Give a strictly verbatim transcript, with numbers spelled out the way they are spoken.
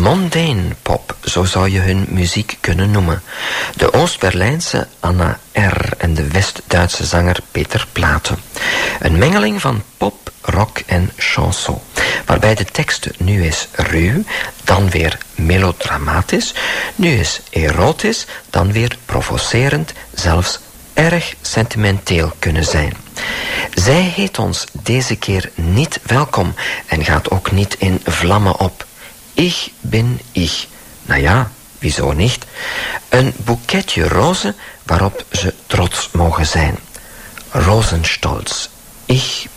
Mondane pop, zo zou je hun muziek kunnen noemen. De Oost-Berlijnse Anna R. en de West-Duitse zanger Peter Plate. Een mengeling van pop, rock en chanson, waarbij de tekst nu eens ruw, dan weer melodramatisch, nu eens erotisch, dan weer provocerend, zelfs erg sentimenteel kunnen zijn. Zij heet ons deze keer niet welkom en gaat ook niet in vlammen op. Ich bin ich. Nou ja, wieso niet? Een boeketje rozen waarop ze trots mogen zijn. Rosenstolz. Ich